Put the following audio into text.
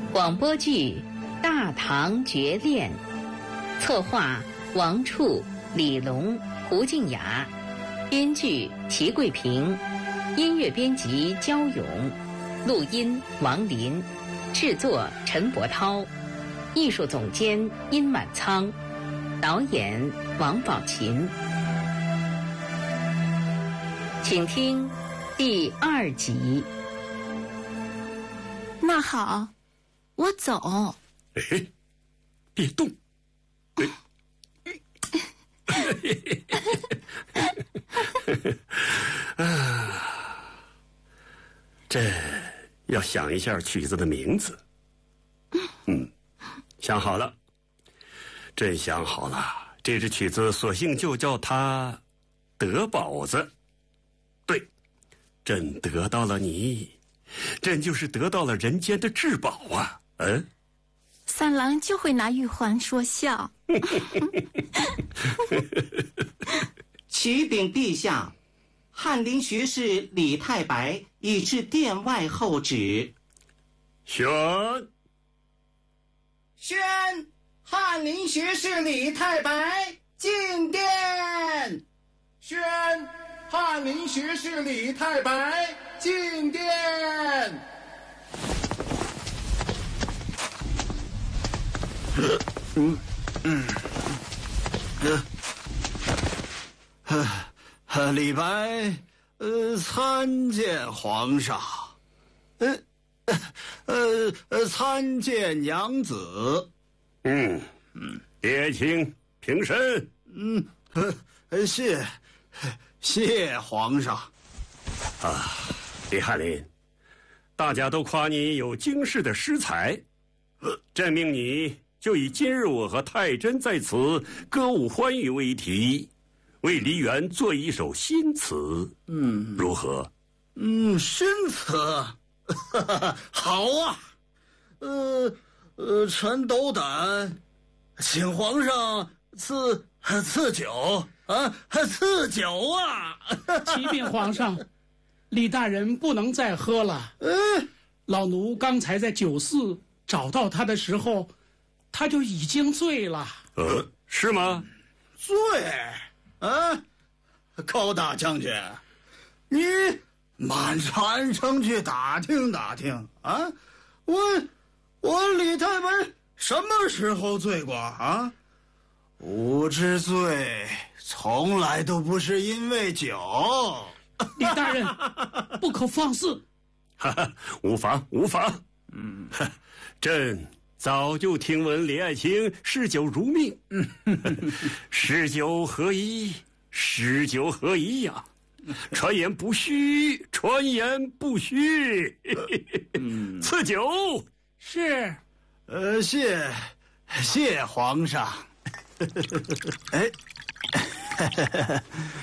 广播剧《大唐绝恋》，策划王处、李龙、胡静雅，编剧齐桂平，音乐编辑焦勇，录音王林，制作陈伯涛，艺术总监殷满仓，导演王宝琴。请听第2集。 那好，我走。 哎，别动。这要想一下曲子的名字。想好了，朕想好了，这支曲子索性就叫它德宝子。对，朕得到了你，朕就是得到了人间的至宝啊！ 三郎就会拿玉环说笑。 启禀陛下，翰林学士李太白已至殿外候旨。 宣翰林学士李太白进殿。 宣翰林学士李太白进殿。 李白，参见皇上。参见娘子。 列卿平身。 谢皇上。 李翰林，大家都夸你有惊世的诗才，朕命你就以今日我和太真在此歌舞欢愉为题，为梨园做一首新词。如何？ 新词，好啊。臣斗胆，请皇上赐酒啊，赐酒啊！ 启禀皇上，李大人不能再喝了。老奴刚才在酒肆找到他的时候，他就已经醉了。 是吗？ 醉？高大将军，你满传承去打听打听啊！我李太白什么时候醉过啊？吾之醉从来都不是因为酒。 李大人，不可放肆。 无妨无妨。朕早就听闻李爱卿嗜酒如命。嗜酒何宜？诗酒何宜呀？传言不虚，传言不虚。赐酒。 是。 谢皇上。